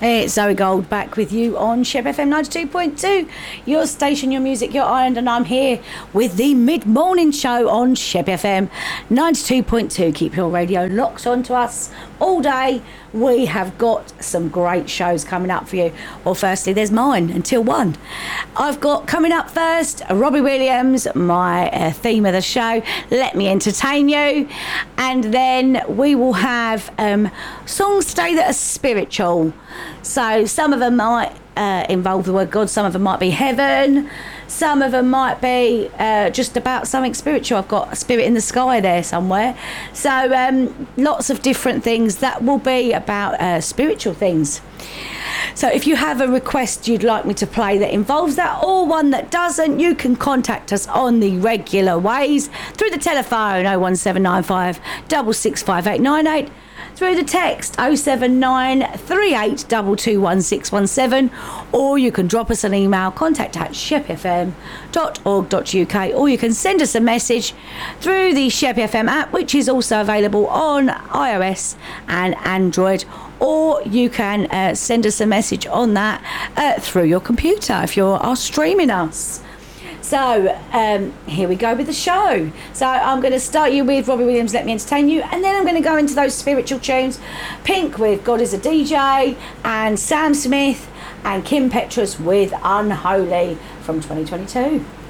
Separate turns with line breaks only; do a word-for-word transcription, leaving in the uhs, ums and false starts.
It's Zoe Gold back with you on Shep F M ninety-two point two, your station, your music, your island, and I'm here with the mid-morning show on Shep F M ninety-two point two. Keep your radio locked onto us all day. We have got some great shows coming up for you. Well, firstly, there's mine until one. I've got coming up first, Robbie Williams, my uh, theme of the show, Let Me Entertain You. And then we will have um, songs today that are spiritual. So some of them might uh, involve the word God, some of them might be heaven, some of them might be uh, just about something spiritual. I've got a spirit in the sky there somewhere. So um, lots of different things that will be about uh, spiritual things. So if you have a request you'd like me to play that involves that, or one that doesn't, you can contact us on the regular ways through the telephone oh one seven nine five, six six five eight nine eight, through the text oh seven nine three eight two two one six one seven, or you can drop us an email, contact at shep f m dot org dot u k, or you can send us a message through the Shep F M app, which is also available on iOS and Android, or you can uh, send us a message on that uh, through your computer if you are streaming us. So um, here we go with the show. So I'm going to start you with Robbie Williams, Let Me Entertain You, and then I'm going to go into those spiritual tunes. Pink with God Is a D J, and Sam Smith and Kim Petras with Unholy from twenty twenty-two.